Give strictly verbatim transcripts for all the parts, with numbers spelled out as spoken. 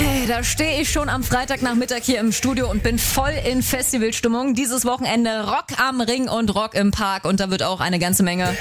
Hey, da stehe ich schon am Freitagnachmittag hier im Studio und bin voll in Festivalstimmung. Dieses Wochenende Rock am Ring und Rock im Park und da wird auch eine ganze Menge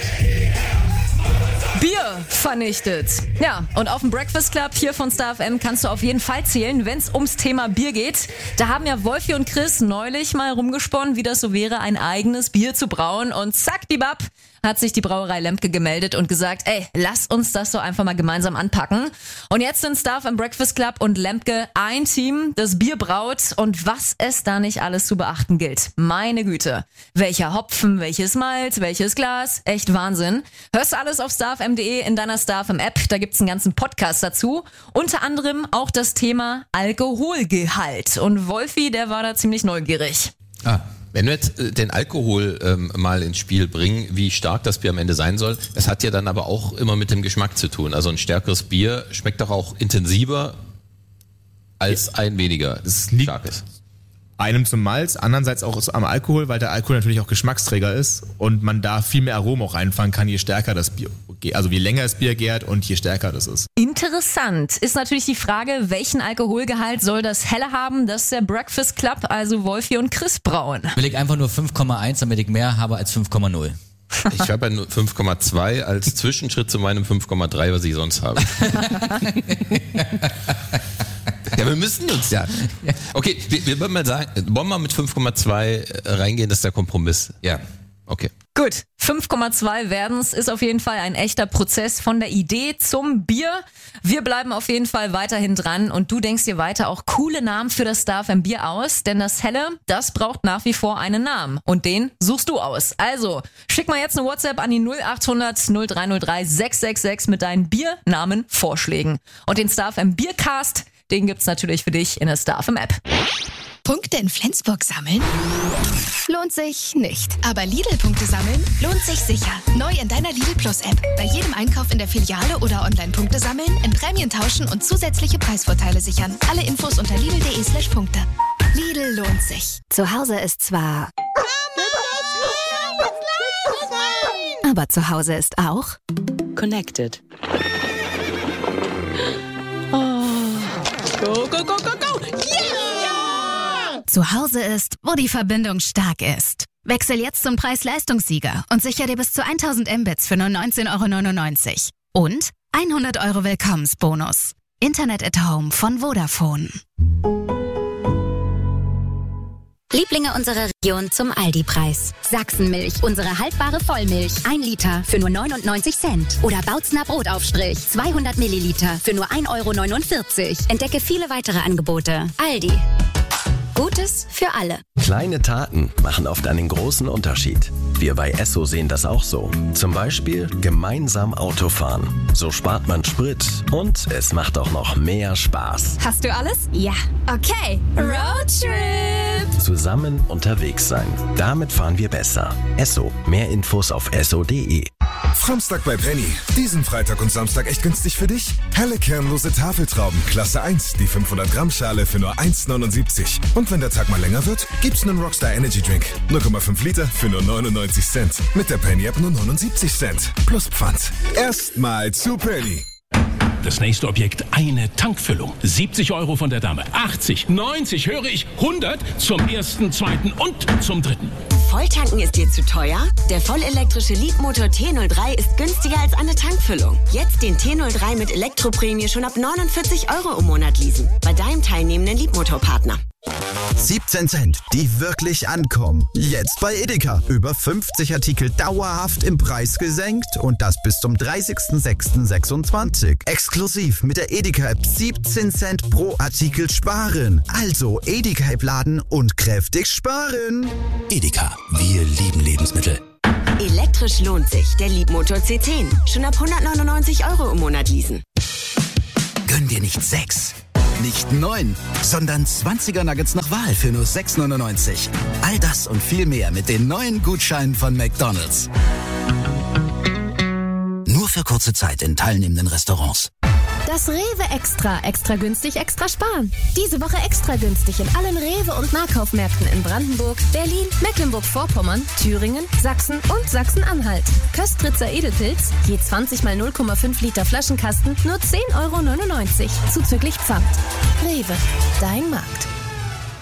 Bier vernichtet. Ja, und auf dem Breakfast Club hier von Star F M kannst du auf jeden Fall zählen, wenn es ums Thema Bier geht. Da haben ja Wolfi und Chris neulich mal rumgesponnen, wie das so wäre, ein eigenes Bier zu brauen. Und zack, bibab, hat sich die Brauerei Lembke gemeldet und gesagt, ey, lass uns das doch einfach mal gemeinsam anpacken. Und jetzt sind Star F M Breakfast Club und Lembke ein Team, das Bier braut und was es da nicht alles zu beachten gilt. Meine Güte. Welcher Hopfen, welches Malz, welches Glas. Echt Wahnsinn. Hörst du alles auf starfm punkt de in deiner Star F M App. Da gibt's einen ganzen Podcast dazu. Unter anderem auch das Thema Alkoholgehalt. Und Wolfi, der war da ziemlich neugierig. Ah. Wenn wir jetzt den Alkohol ähm, mal ins Spiel bringen, wie stark das Bier am Ende sein soll, es hat ja dann aber auch immer mit dem Geschmack zu tun. Also ein stärkeres Bier schmeckt doch auch intensiver als ein weniger, das stark ist. Einem zum Malz, andererseits auch am Alkohol, weil der Alkohol natürlich auch Geschmacksträger ist und man da viel mehr Aromen auch reinfangen kann, je stärker das Bier, also je länger das Bier gärt und je stärker das ist. Interessant. Ist natürlich die Frage, welchen Alkoholgehalt soll das Helle haben, dass der Breakfast Club, also Wolfi und Chris brauen? Will ich einfach nur fünf Komma eins, damit ich mehr habe als fünf Komma null. Ich habe ja fünf Komma zwei als Zwischenschritt zu meinem fünf Komma drei, was ich sonst habe. Ja, wir müssen uns ja. Okay, wir, wir würden mal sagen, wollen wir mit fünf Komma zwei reingehen, das ist der Kompromiss. Ja, okay. Gut, fünf Komma zwei werden's ist auf jeden Fall ein echter Prozess von der Idee zum Bier. Wir bleiben auf jeden Fall weiterhin dran und du denkst dir weiter auch coole Namen für das Star F M Bier aus, denn das Helle, das braucht nach wie vor einen Namen und den suchst du aus. Also, schick mal jetzt eine WhatsApp an die null acht hundert null drei null drei sechs sechs sechs mit deinen Biernamen Vorschlägen. Und den Star F M Biercast, den gibt's natürlich für dich in der Star F M App. Punkte in Flensburg sammeln? Lohnt sich nicht. Aber Lidl-Punkte sammeln lohnt sich sicher. Neu in deiner Lidl Plus App. Bei jedem Einkauf in der Filiale oder online Punkte sammeln, in Prämien tauschen und zusätzliche Preisvorteile sichern. Alle Infos unter lidl.de slash Punkte. Lidl lohnt sich. Zu Hause ist zwar... aber zu Hause ist auch... Connected. Oh. Go, go, go, go, go! Yeah! Zu Hause ist, wo die Verbindung stark ist. Wechsel jetzt zum Preis-Leistungssieger und sicher dir bis zu tausend Mbits für nur neunzehn Euro neunundneunzig. Und hundert Euro Willkommensbonus. Internet at Home von Vodafone. Lieblinge unserer Region zum Aldi-Preis. Sachsenmilch, unsere haltbare Vollmilch. Ein Liter für nur neunundneunzig Cent. Oder Bautzner Brotaufstrich, zweihundert Milliliter für nur ein Euro neunundvierzig. Entdecke viele weitere Angebote. Aldi. Gutes für alle. Kleine Taten machen oft einen großen Unterschied. Wir bei Esso sehen das auch so. Zum Beispiel gemeinsam Autofahren. So spart man Sprit und es macht auch noch mehr Spaß. Hast du alles? Ja. Okay. Roadtrip. Zusammen unterwegs sein. Damit fahren wir besser. Esso. Mehr Infos auf esso punkt de. Samstag bei Penny. Diesen Freitag und Samstag echt günstig für dich. Helle kernlose Tafeltrauben, Klasse eins, die fünfhundert Gramm Schale für nur eins neunundsiebzig. Und wenn der Tag mal länger wird, gibt's einen Rockstar Energy Drink. null Komma fünf Liter für nur neunundneunzig Cent. Mit der Penny App nur neunundsiebzig Cent. Plus Pfand. Erstmal zu Penny. Das nächste Objekt, eine Tankfüllung. siebzig Euro von der Dame. achtzig, neunzig, höre ich, hundert zum ersten, zweiten und zum dritten. Volltanken ist dir zu teuer? Der vollelektrische Leapmotor T null drei ist günstiger als eine Tankfüllung. Jetzt den T null drei mit Elektroprämie schon ab neunundvierzig Euro im Monat leasen. Bei deinem teilnehmenden Leapmotor-Partner. siebzehn Cent, die wirklich ankommen. Jetzt bei Edeka. Über fünfzig Artikel dauerhaft im Preis gesenkt und das bis zum dreißigsten sechsten sechsundzwanzig. Exklusiv mit der Edeka-App siebzehn Cent pro Artikel sparen. Also Edeka-App laden und kräftig sparen. Edeka, wir lieben Lebensmittel. Elektrisch lohnt sich. Der Leapmotor C zehn. Schon ab hundertneunundneunzig Euro im Monat leasen. Gönn dir nicht sechs. Nicht neun, sondern zwanziger Nuggets nach Wahl für nur sechs neunundneunzig. All das und viel mehr mit den neuen Gutscheinen von McDonald's. Nur für kurze Zeit in teilnehmenden Restaurants. Das Rewe Extra. Extra günstig, extra sparen. Diese Woche extra günstig in allen Rewe- und Nahkaufmärkten in Brandenburg, Berlin, Mecklenburg-Vorpommern, Thüringen, Sachsen und Sachsen-Anhalt. Köstritzer Edelpilz, je zwanzig mal null Komma fünf Liter Flaschenkasten, nur zehn Euro neunundneunzig, zuzüglich Pfand. Rewe, dein Markt.